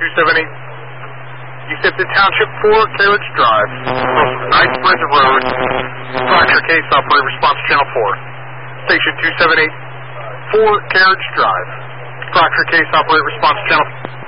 278. You accepted Township 4, Carriage Drive. Nice Bridge Road. Fracture case, operator response channel 4. Station 278, 4 Carriage Drive. Fracture case, operator response channel